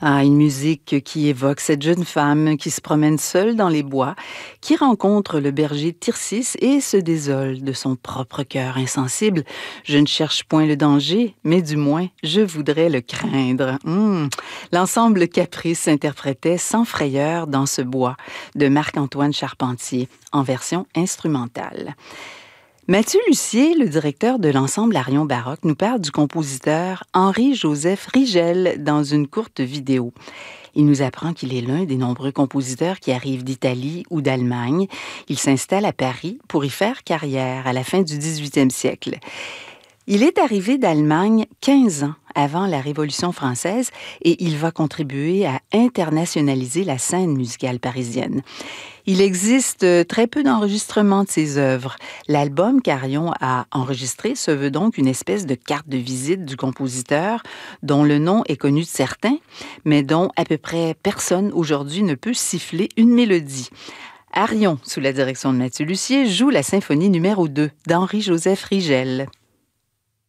Ah, une musique qui évoque cette jeune femme qui se promène seule dans les bois, qui rencontre le berger Tircis et se désole de son propre cœur insensible. Je ne cherche point le danger, mais du moins, je voudrais le craindre. L'ensemble Caprice interprétait Sans frayeur dans ce bois de Marc-Antoine Charpentier en version instrumentale. Mathieu Lussier, le directeur de l'ensemble Arion Baroque, nous parle du compositeur Henri-Joseph Rigel dans une courte vidéo. Il nous apprend qu'il est l'un des nombreux compositeurs qui arrivent d'Italie ou d'Allemagne. Il s'installe à Paris pour y faire carrière à la fin du 18e siècle. Il est arrivé d'Allemagne 15 ans avant la Révolution française et il va contribuer à internationaliser la scène musicale parisienne. Il existe très peu d'enregistrements de ses œuvres. L'album qu'Arion a enregistré se veut donc une espèce de carte de visite du compositeur dont le nom est connu de certains, mais dont à peu près personne aujourd'hui ne peut siffler une mélodie. Arion, sous la direction de Mathieu Lussier, joue la symphonie numéro 2 d'Henri-Joseph Rigel.